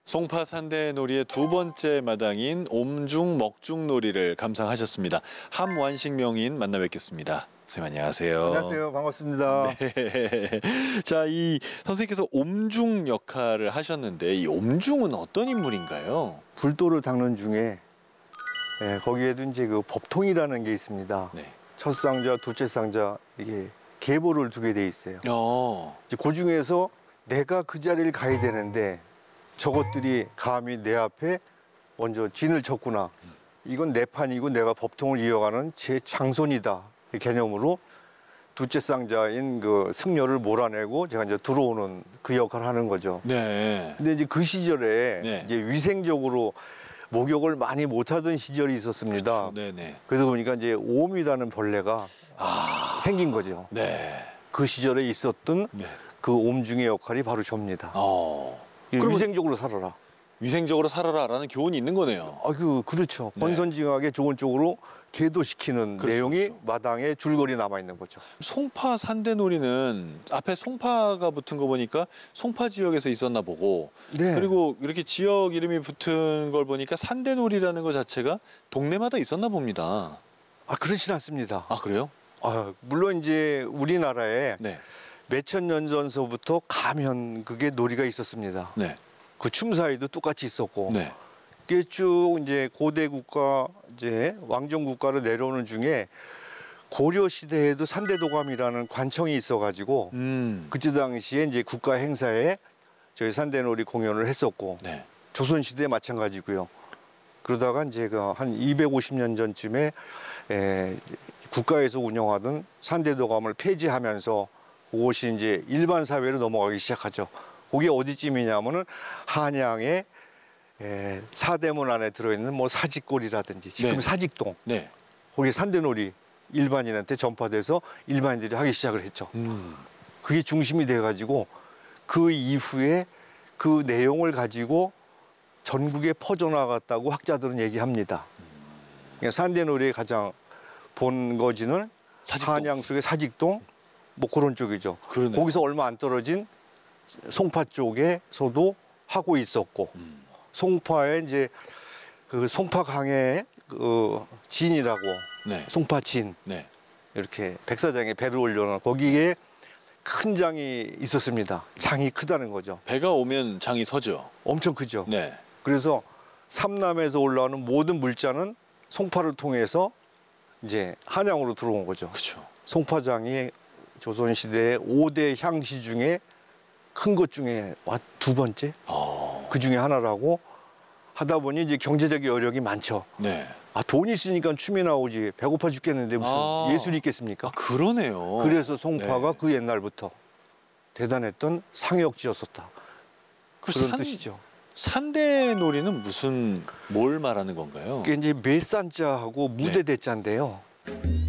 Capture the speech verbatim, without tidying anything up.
송파 산대놀이의 두 번째 마당인 옴중 먹중놀이를 감상하셨습니다. 함완식 명인 만나 뵙겠습니다. 선생님 안녕하세요. 안녕하세요. 반갑습니다. 네. 자, 이 선생님께서 옴중 역할을 하셨는데 이 옴중은 어떤 인물인가요? 불도를 닦는 중에 예, 거기에도 이제 그 법통이라는 게 있습니다. 네. 첫 상자, 둘째 상자 이게 계보를 두게 돼 있어요. 어. 이제 그 중에서 내가 그 자리를 가야 되는데 저것들이 감히 내 앞에 먼저 진을 쳤구나. 이건 내 판이고 내가 법통을 이어가는 제 장손이다. 이 개념으로 둘째 상자인 그 승려를 몰아내고 제가 이제 들어오는 그 역할을 하는 거죠. 네. 근데 이제 그 시절에 네. 이제 위생적으로 목욕을 많이 못하던 시절이 있었습니다. 네, 네. 그래서 보니까 이제 옴이라는 벌레가 아. 생긴 거죠. 네. 그 시절에 있었던 네. 그 옴중의 역할이 바로 접니다. 어. 이 그러면- 위생적으로 살아라. 위생적으로 살아라라는 교훈이 있는 거네요. 아, 그 그렇죠. 네. 번선징악에 좋은 쪽으로 계도시키는 그렇죠, 내용이 그렇죠. 마당에 줄거리 남아 있는 거죠. 송파 산대놀이는 앞에 송파가 붙은 거 보니까 송파 지역에서 있었나 보고 네. 그리고 이렇게 지역 이름이 붙은 걸 보니까 산대놀이라는 것 자체가 동네마다 있었나 봅니다. 아, 그렇진 않습니다. 아 그래요? 아, 물론 이제 우리나라에 네. 몇천 년 전서부터 가면 그게 놀이가 있었습니다. 네. 그 춤사위도 똑같이 있었고 네. 그게 쭉 이제 고대 국가 이제 왕정 국가로 내려오는 중에 고려 시대에도 산대도감이라는 관청이 있어가지고 음. 그때 당시에 이제 국가 행사에 저희 산대놀이 공연을 했었고 네. 조선 시대 마찬가지고요. 그러다가 이제 그 한 이백오십 년 전쯤에 에, 국가에서 운영하던 산대도감을 폐지하면서 그것이 이제 일반 사회로 넘어가기 시작하죠. 그게 어디쯤이냐면은 한양의 에, 사대문 안에 들어있는 뭐 사직골이라든지 지금 네. 사직동 네. 거기 산대놀이 일반인한테 전파돼서 일반인들이 하기 시작을 했죠. 음. 그게 중심이 돼가지고 그 이후에 그 내용을 가지고 전국에 퍼져나갔다고 학자들은 얘기합니다. 그러니까 산대놀이의 가장 본거지는 사직동. 한양 속의 사직동 뭐 그런 쪽이죠. 그러네요. 거기서 얼마 안 떨어진 송파 쪽에서도 하고 있었고 음. 송파에 이제 그 송파강의 그 진이라고 네. 송파진 네. 이렇게 백사장에 배를 올려놓은 거기에 큰 장이 있었습니다. 장이 크다는 거죠. 배가 오면 장이 서죠. 엄청 크죠. 네. 그래서 삼남에서 올라오는 모든 물자는 송파를 통해서 이제 한양으로 들어온 거죠. 그렇죠. 송파장이 조선시대의 오 대 향시 중에 큰 것 중에 두 번째? 어. 그 중에 하나라고 하다 보니 이제 경제적 여력이 많죠. 네. 아, 돈이 있으니까 춤이 나오지. 배고파 죽겠는데 무슨 아. 예술이 있겠습니까? 아 그러네요. 그래서 송파가 네. 그 옛날부터 대단했던 상역지였었다. 그 그런 산- 뜻이죠. 산대놀이는 무슨 뭘 말하는 건가요? 그게 이제 매산자하고 무대대자인데요.